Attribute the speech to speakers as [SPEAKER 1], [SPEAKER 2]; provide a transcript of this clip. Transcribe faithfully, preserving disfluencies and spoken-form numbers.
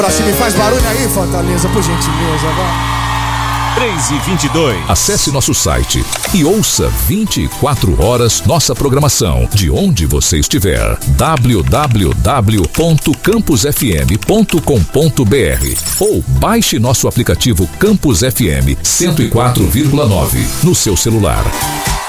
[SPEAKER 1] Pra cima e faz barulho aí, Fortaleza, por gentileza, vai.
[SPEAKER 2] três e vinte e dois.
[SPEAKER 3] Acesse nosso site e ouça vinte e quatro horas nossa programação de onde você estiver. w w w ponto campus f m ponto com ponto b r ou baixe nosso aplicativo Campus F M cento e quatro vírgula nove no seu celular.